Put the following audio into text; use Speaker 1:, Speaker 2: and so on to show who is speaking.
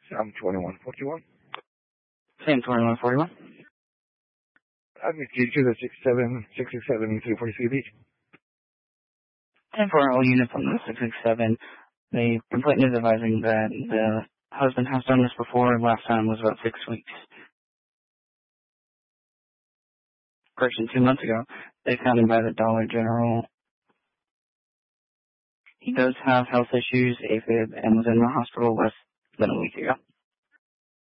Speaker 1: I'm 2141.
Speaker 2: Same 2141.
Speaker 1: I've been to the 667 340 Beach.
Speaker 2: And for all units on the 667, the complaint is advising that the husband has done this before. Last time was about 6 weeks. Correction, 2 months ago. They found him by the Dollar General. He does have health issues, AFib, and was in the hospital less than a week ago.